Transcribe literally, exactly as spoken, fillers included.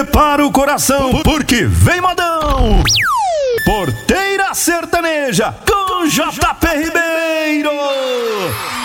Prepara o coração, porque vem modão! Porteira Sertaneja, com J P Ribeiro!